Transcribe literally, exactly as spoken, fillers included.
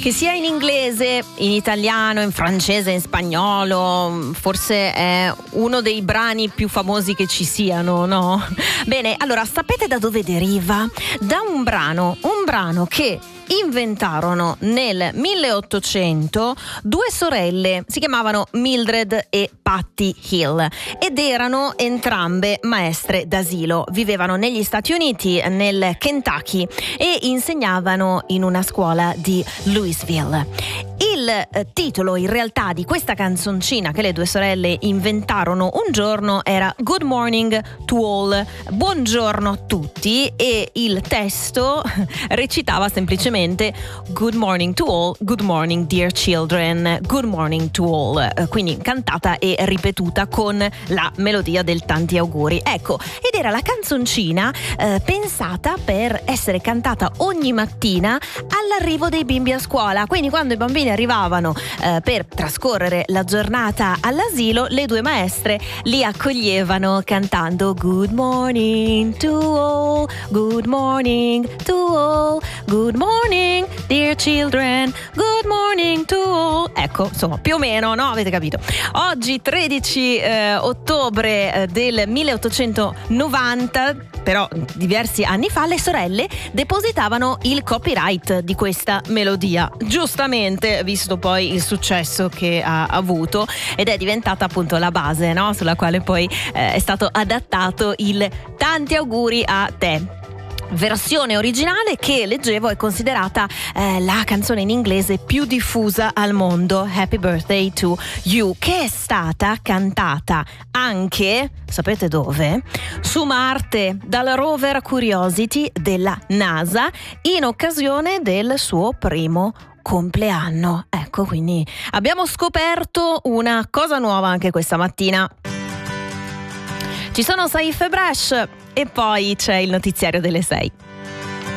che sia in inglese, in italiano, in francese, in spagnolo, forse è uno dei brani più famosi che ci siano, no? Bene, allora sapete da dove deriva? Da un brano, un brano che inventarono nel milleottocento due sorelle, si chiamavano Mildred e Patty Hill ed erano entrambe maestre d'asilo, vivevano negli Stati Uniti, nel Kentucky, e insegnavano in una scuola di Louisville. Il eh, titolo in realtà di questa canzoncina che le due sorelle inventarono un giorno era Good Morning to All, buongiorno a tutti, e il testo recitava semplicemente Good morning to all, good morning dear children, good morning to all, quindi cantata e ripetuta con la melodia del tanti auguri. Ecco, ed era la canzoncina eh, pensata per essere cantata ogni mattina all'arrivo dei bimbi a scuola, quindi quando i bambini arrivavano eh, per trascorrere la giornata all'asilo, le due maestre li accoglievano cantando Good morning to all, good morning to all, good morning dear children, good morning to all. Ecco, insomma, più o meno, no? Avete capito? Oggi tredici eh, ottobre eh, del milleottocentonovanta, però diversi anni fa, le sorelle depositavano il copyright di questa melodia, giustamente, visto poi il successo che ha avuto, ed è diventata appunto la base, no? Sulla quale poi eh, è stato adattato il Tanti auguri a te. Versione originale che, leggevo, è considerata eh, la canzone in inglese più diffusa al mondo, Happy Birthday to You, che è stata cantata anche, sapete dove? Su Marte, dal rover Curiosity della NASA, in occasione del suo primo compleanno. Ecco, quindi abbiamo scoperto una cosa nuova anche questa mattina. Ci sono Saif e Brash e poi c'è il notiziario delle sei.